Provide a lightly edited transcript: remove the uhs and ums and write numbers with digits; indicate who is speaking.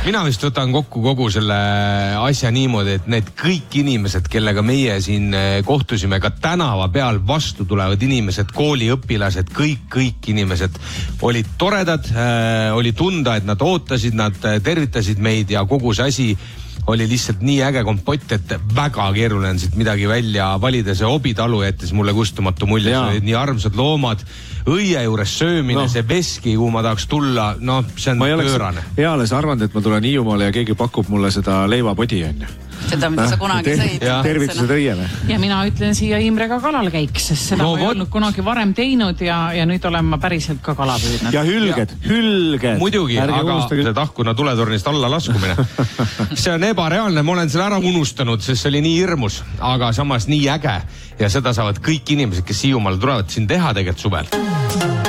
Speaker 1: mina vist võtan kokku kogu selle asja niimoodi, et need kõik inimesed, kellega meie siin kohtusime, ka tänava peal vastu tulevad inimesed, kooliõpilased, kõik inimesed olid toredad, oli tunda, et nad ootasid, nad tervitasid meid ja kogu see asi oli lihtsalt nii äge kompott, et väga keeruline siit midagi välja valida. See Hobitalu jättis mulle kustumatu mulje, see olid nii armsad loomad, õie juures söömine, see veski, kuhu ma tahaks tulla, no see on pöörane.
Speaker 2: Ma alles arvanud, et ma tulen Hiiumaale ja keegi pakub mulle seda leivapodi, on ju.
Speaker 3: Seda, mida sa kunagi sõid.
Speaker 2: Tervitused õiele.
Speaker 4: Ja mina ütlen siia Imrega kalal käiks, sest seda ma ei olnud kunagi varem teinud ja nüüd olen ma päriselt ka kala püüdnud.
Speaker 2: Ja hülged.
Speaker 1: Muidugi, aga see tahkuna tuletornist alla laskumine. See on ebareaalne, ma olen selle ära unustanud, sest see oli nii hirmus, aga samas nii äge ja seda saavad kõik inimesed, kes Hiiumaal tulevad siin teha tegelikult suvel.